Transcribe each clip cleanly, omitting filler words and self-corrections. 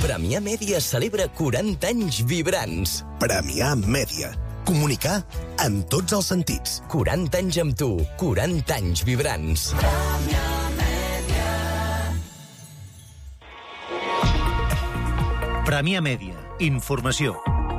Premià Mèdia celebra 40 anys vibrants. Premià Mèdia. Comunicar en tots els sentits. 40 anys amb tu, 40 anys vibrants. Premià Mèdia. Informació.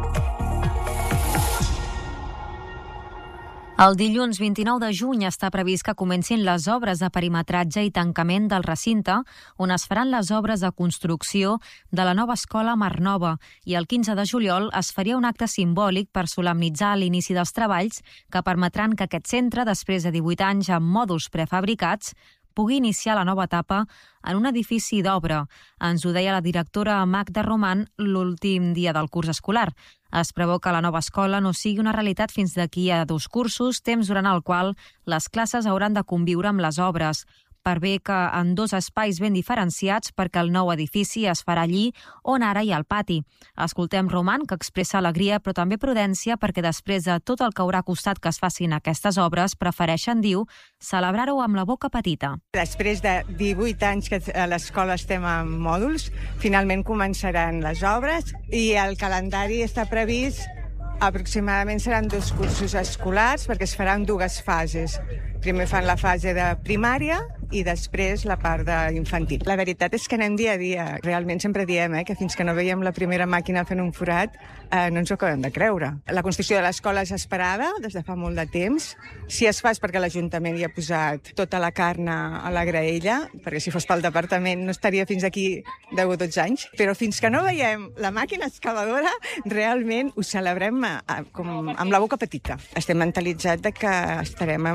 El dilluns 29 de juny està previst que comencin les obres de perimetratge i tancament del recinte, on es faran les obres de construcció de la nova escola Mar Nova, i el 15 de juliol es faria un acte simbòlic per solemnitzar l'inici dels treballs que permetran que aquest centre, després de 18 anys amb mòduls prefabricats, pugui iniciar la nova etapa en un edifici d'obra. Ens ho deia la directora Magda Roman l'últim dia del curs escolar. Es preveu que la nova escola no sigui una realitat fins d'aquí a 2 cursos, temps durant el qual les classes hauran de conviure amb les obres, per bé que en 2 espais ben diferenciats, perquè el nou edifici es farà allí on ara hi ha el pati. Escoltem Roman, que expressa alegria però també prudència, perquè després de tot el que haurà costat que es facin aquestes obres, prefereixen, diu, celebrar-ho amb la boca petita. Després de 18 anys que a l'escola estem en mòduls, finalment començaran les obres i el calendari està previst. Aproximadament seran 2 cursos escolars perquè es faran 2 fases. Primer fan la fase de primària i després la part d'infantil. La veritat és que anem dia a dia. Realment sempre diem que fins que no veiem la primera màquina fent un forat no ens ho acabem de creure. La construcció de l'escola és esperada des de fa molt de temps. Si es fa és perquè l'Ajuntament hi ha posat tota la carn a la graella, perquè si fos pel departament no estaria fins aquí 10 o 12 anys. Però fins que no veiem la màquina excavadora, realment ho celebrem amb la boca petita. Estem mentalitzats de que estarem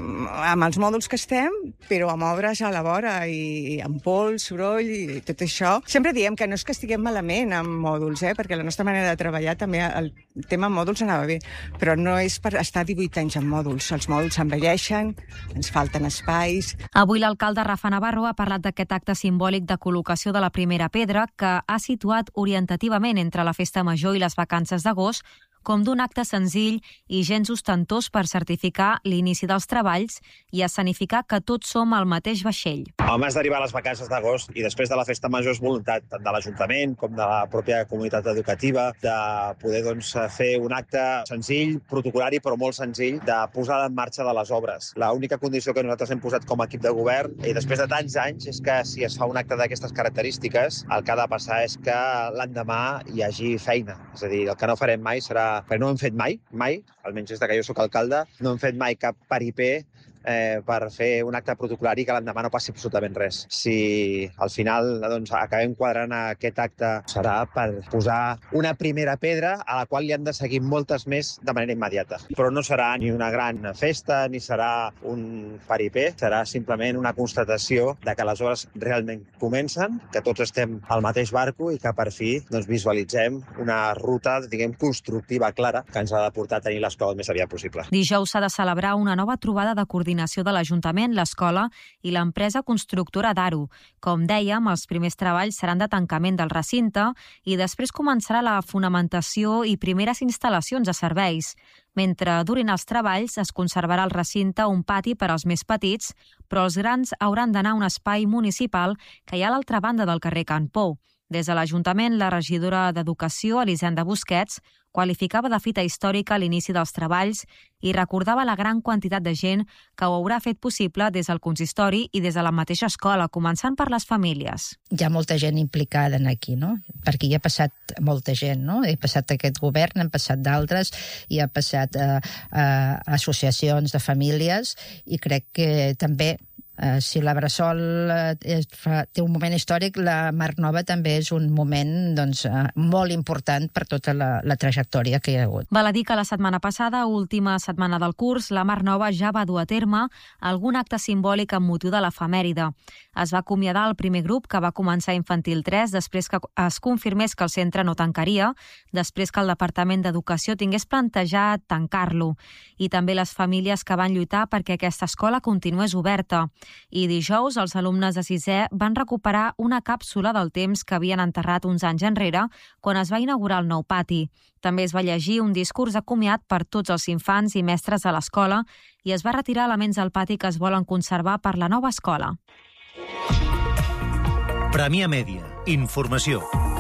amb els mòduls que estem, però amb obres a la vora i amb pols, soroll i tot això. Sempre diem que no és que estiguem malament amb mòduls, perquè la nostra manera de treballar també el tema mòduls anava bé, però no és per estar 18 anys amb mòduls. Els mòduls s'envelleixen, ens falten espais. Avui l'alcalde Rafa Navarro ha parlat d'aquest acte simbòlic de col·locació de la primera pedra que ha situat orientativament entre la festa major i les vacances d'agost com d'un acte senzill i gens ostentós per certificar l'inici dels treballs i escenificar que tots som al mateix vaixell. Abans d'arribar a les vacances d'agost i després de la festa major és voluntat tant de l'Ajuntament com de la pròpia comunitat educativa de poder fer un acte senzill, protocolari, però molt senzill, de posada en marxa de les obres. L'única condició que nosaltres hem posat com a equip de govern i després de tants anys és que si es fa un acte d'aquestes característiques, el que ha de passar és que l'endemà hi hagi feina. És a dir, el que no farem mai serà perquè no ho hem fet mai, almenys des que jo soc alcalde, no hem fet mai cap paripé per fer un acte protocolari que l'endemà no passi absolutament res. Si al final acabem quadrant aquest acte, serà per posar una primera pedra a la qual li han de seguir moltes més de manera immediata. Però no serà ni una gran festa, ni serà un paripé, serà simplement una constatació de que les obres realment comencen, que tots estem al mateix barco i que per fi visualitzem una ruta, constructiva clara que ens ha de portar a tenir l'escola el més aviat possible. Dijous s'ha de celebrar una nova trobada de coordinació de l'Ajuntament, l'escola i l'empresa constructora d'Aro. Com dèiem, els primers treballs seran de tancament del recinte i després començarà la fonamentació i primeres instal·lacions de serveis. Mentre durin els treballs, es conservarà al recinte un pati per als més petits, però els grans hauran d'anar a un espai municipal que hi ha a l'altra banda del carrer Can Pou. Des de l'Ajuntament, la regidora d'Educació, Elisenda Busquets, qualificava de fita històrica l'inici dels treballs i recordava la gran quantitat de gent que ho haurà fet possible des del consistori i des de la mateixa escola, començant per les famílies. Hi ha molta gent implicada aquí, no? Perquè hi ha passat molta gent, no? He passat aquest govern, han passat d'altres, i ha passat associacions de famílies, i crec que també si la Bressol té un moment històric, la Mar Nova també és un moment molt important per tota la trajectòria que hi ha hagut. Val a dir que la setmana passada, última setmana del curs, la Mar Nova ja va dur a terme algun acte simbòlic amb motiu de l'efemèride. Es va acomiadar el primer grup, que va començar a Infantil 3, després que es confirmés que el centre no tancaria, després que el Departament d'Educació tingués plantejat tancar-lo, i també les famílies que van lluitar perquè aquesta escola continués oberta. I dijous els alumnes de 6è van recuperar una càpsula del temps que havien enterrat uns anys enrere quan es va inaugurar el nou pati. També es va llegir un discurs de comiat per tots els infants i mestres de l'escola i es va retirar elements del pati que es volen conservar per la nova escola. Premià Mèdia. Informació.